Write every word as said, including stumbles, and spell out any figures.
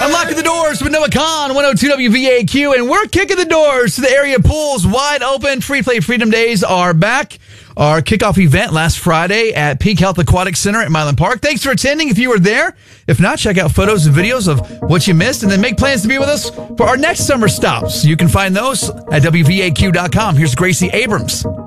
Unlocking the doors with Noah Khan, one oh two W V A Q, and we're kicking the doors to the area pools wide open. Free Play Freedom Days are back. Our kickoff event last Friday at Peak Health Aquatic Center at Milan Park. Thanks for attending if you were there. If not, check out photos and videos of what you missed and then make plans to be with us for our next summer stops. You can find those at W V A Q dot com. Here's Gracie Abrams.